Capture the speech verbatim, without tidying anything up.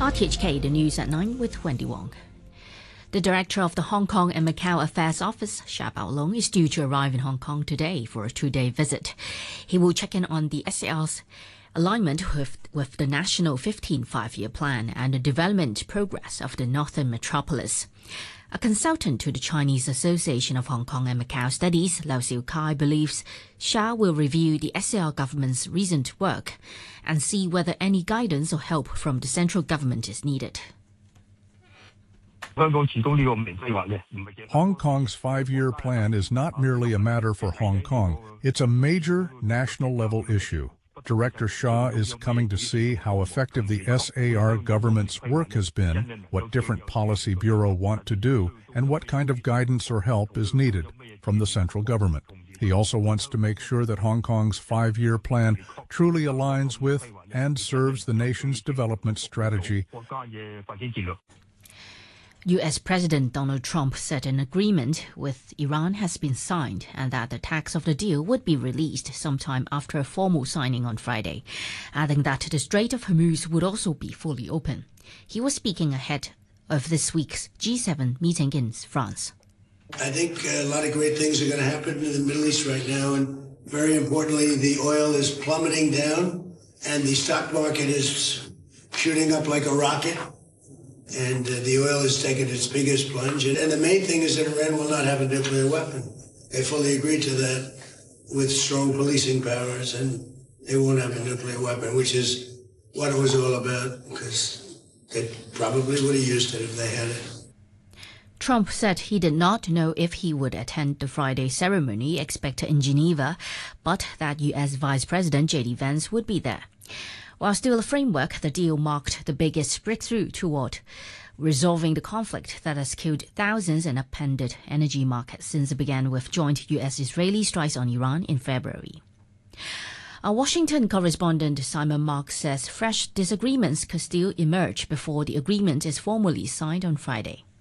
R T H K, the news at nine with Wendy Wong. The director of the Hong Kong and Macau Affairs Office, Sha Baolong, is due to arrive in Hong Kong today for a two-day visit. He will check in on the S A R's alignment with, with the National fifteen Five-Year Plan and the development progress of the Northern Metropolis. A consultant to the Chinese Association of Hong Kong and Macau Studies, Lau Siu Kai, believes Sha will review the S A R government's recent work and see whether any guidance or help from the central government is needed. Hong Kong's five-year plan is not merely a matter for Hong Kong. It's a major national-level issue. Director Sha is coming to see how effective the S A R government's work has been, what different policy bureau want to do, and what kind of guidance or help is needed from the central government. He also wants to make sure that Hong Kong's five-year plan truly aligns with and serves the nation's development strategy. U S President Donald Trump said an agreement with Iran has been signed and that the text of the deal would be released sometime after a formal signing on Friday, adding that the Strait of Hormuz would also be fully open. He was speaking ahead of this week's G seven meeting in France. I think a lot of great things are going to happen in the Middle East right now, and very importantly, the oil is plummeting down and the stock market is shooting up like a rocket. And uh, the oil has taken its biggest plunge. And, and the main thing is that Iran will not have a nuclear weapon. They fully agreed to that with strong policing powers, and they won't have a nuclear weapon, which is what it was all about, because they probably would have used it if they had it. Trump said he did not know if he would attend the Friday ceremony expected in Geneva, but that U S Vice President J D Vance would be there. While still a framework, the deal marked the biggest breakthrough toward resolving the conflict that has killed thousands and upended energy markets since it began with joint U S-Israeli strikes on Iran in February. Our Washington correspondent Simon Marks says fresh disagreements could still emerge before the agreement is formally signed on Friday.